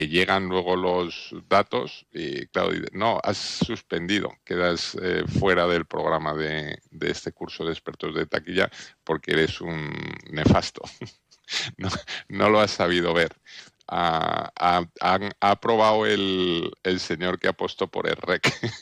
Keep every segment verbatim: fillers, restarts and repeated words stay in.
llegan luego los datos y, claro, no, has suspendido, quedas eh, fuera del programa de, de este curso de expertos de taquilla porque eres un nefasto. no, no lo has sabido ver. Ha, ha, ha, ha aprobado el, el señor que apostó por el R E C.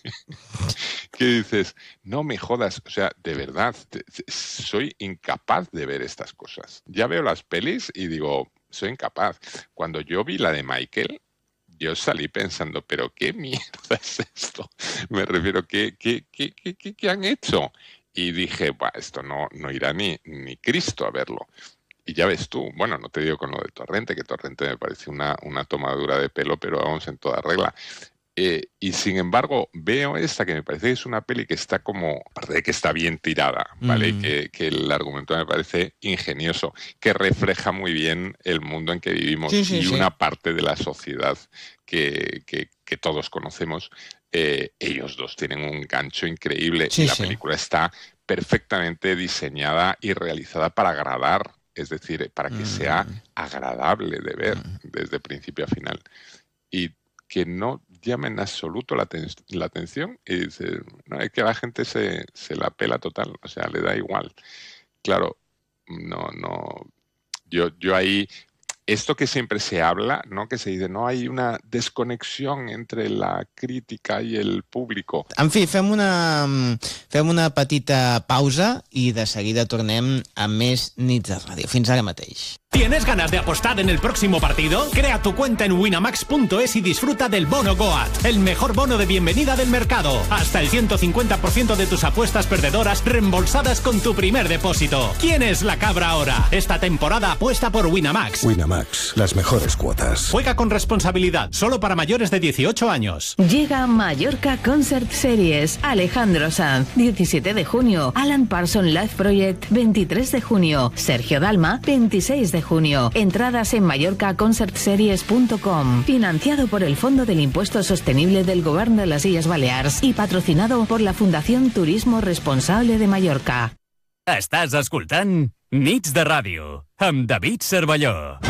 Que dices, no me jodas, o sea, de verdad, te, soy incapaz de ver estas cosas. Ya veo las pelis y digo, soy incapaz. Cuando yo vi la de Michael, yo salí pensando, pero ¿qué mierda es esto? Me refiero, ¿qué, qué, qué, qué, qué, qué han hecho? Y dije, bah, esto no, no irá ni, ni Cristo a verlo. Y ya ves tú, bueno, no te digo con lo de Torrente, que Torrente me parece una, una tomadura de pelo, pero vamos en toda regla. Eh, y sin embargo, veo esta que me parece que es una peli que está como, aparte de que está bien tirada, ¿vale? Mm. Que, que el argumento me parece ingenioso, que refleja muy bien el mundo en que vivimos sí, sí, y sí. una parte de la sociedad que, que, que todos conocemos. Eh, ellos dos tienen un gancho increíble sí, y la sí. película está perfectamente diseñada y realizada para agradar, es decir, para que mm. sea agradable de ver mm. desde principio a final. Y que no llama en absoluto la, ten- la atención y dice, no, es que a la gente se, se la pela total, o sea, le da igual. Claro, no, no, yo, yo ahí, esto que siempre se habla, ¿no? Que se dice, no, hay una desconexión entre la crítica i el público. En fi, fem una, fem una petita pausa i de seguida tornem a més nits de ràdio. Fins ara mateix. ¿Tienes ganas de apostar en el próximo partido? Crea tu cuenta en winamax punto es y disfruta del bono Goat, el mejor bono de bienvenida del mercado. Hasta el ciento cincuenta por ciento de tus apuestas perdedoras reembolsadas con tu primer depósito. ¿Quién es la cabra ahora? Esta temporada apuesta por Winamax. Winamax, las mejores cuotas. Juega con responsabilidad, solo para mayores de dieciocho años. Llega Mallorca Concert Series. Alejandro Sanz, diecisiete de junio. Alan Parsons Live Project, veintitrés de junio. Sergio Dalma, veintiséis de junio. Entradas en mallorca concert series punto com. Financiado por el Fondo del Impuesto Sostenible del Govern de les Illes Balears y patrocinado por la Fundación Turismo Responsable de Mallorca. Estàs escoltant Nits de Ràdio amb David Cervelló.